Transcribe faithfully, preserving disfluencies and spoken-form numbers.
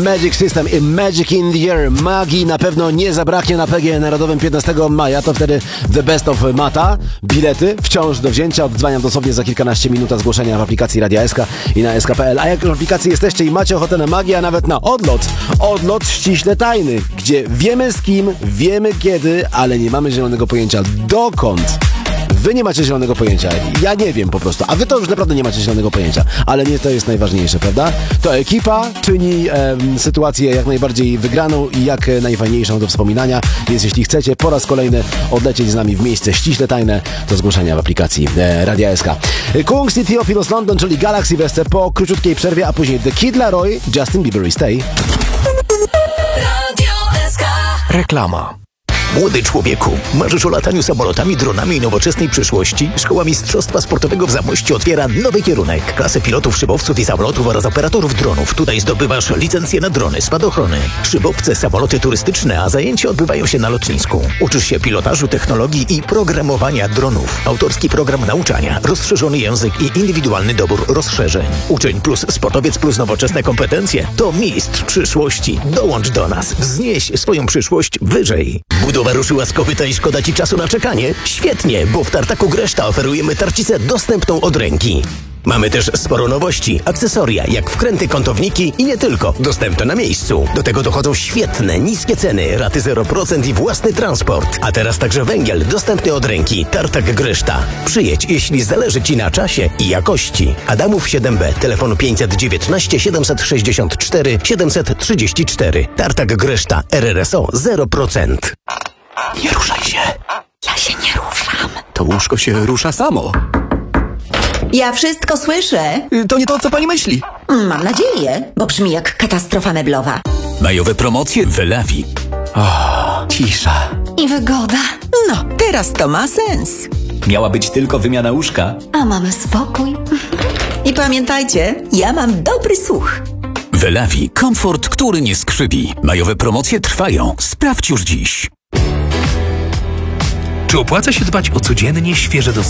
Magic System i Magic in the Air. Magii na pewno nie zabraknie na P G Narodowym piętnastego maja. To wtedy The Best of Mata. Bilety wciąż do wzięcia. Oddzwaniam dosłownie za kilkanaście minut, a zgłoszenia w aplikacji Radia S K i na S K kropka P L. A jak już w aplikacji jesteście i macie ochotę na magię, a nawet na odlot. Odlot ściśle tajny, gdzie wiemy z kim, wiemy kiedy, ale nie mamy zielonego pojęcia dokąd. Wy nie macie zielonego pojęcia. Ja nie wiem po prostu. A wy to już naprawdę nie macie zielonego pojęcia. Ale nie to jest najważniejsze, prawda? To ekipa czyni e, sytuację jak najbardziej wygraną i jak najfajniejszą do wspominania. Więc jeśli chcecie po raz kolejny odlecieć z nami w miejsce ściśle tajne, to zgłoszenia w aplikacji e, Radia S K. Kungs i Theophilus London, czyli Galaxy Weste po króciutkiej przerwie, a później The Kid Laroi, Justin Bieber i Stay. Radio S K. Reklama. Młody człowieku, marzysz o lataniu samolotami, dronami i nowoczesnej przyszłości? Szkoła Mistrzostwa Sportowego w Zamościu otwiera nowy kierunek. Klasę pilotów, szybowców i samolotów oraz operatorów dronów. Tutaj zdobywasz licencję na drony, spadochrony, szybowce, samoloty turystyczne, a zajęcia odbywają się na lotnisku. Uczysz się pilotażu, technologii i programowania dronów. Autorski program nauczania, rozszerzony język i indywidualny dobór rozszerzeń. Uczeń plus sportowiec plus nowoczesne kompetencje to mistrz przyszłości. Dołącz do nas. Wznieś swoją przyszłość wyżej. Budowa ruszyła z kopyta i szkoda ci czasu na czekanie? Świetnie, bo w Tartaku Greszta oferujemy tarczicę dostępną od ręki. Mamy też sporo nowości, akcesoria, jak wkręty, kątowniki i nie tylko, dostępne na miejscu. Do tego dochodzą świetne, niskie ceny, raty zero procent i własny transport. A teraz także węgiel, dostępny od ręki. Tartak Greszta. Przyjedź, jeśli zależy ci na czasie i jakości. Adamów siedem B, telefon pięć jeden dziewięć siedem sześć cztery siedem trzy cztery. Tartak Greszta, R R S O zero procent. Nie ruszaj się. Ja się nie ruszam. To łóżko się rusza samo. Ja wszystko słyszę. To nie to, co pani myśli. Mam nadzieję, bo brzmi jak katastrofa meblowa. Majowe promocje w Lewi. O, cisza. I wygoda. No, teraz to ma sens. Miała być tylko wymiana łóżka. A mamy spokój. I pamiętajcie, ja mam dobry słuch. Wylewi. Komfort, który nie skrzypi. Majowe promocje trwają. Sprawdź już dziś. Czy opłaca się dbać o codziennie świeże dostawy?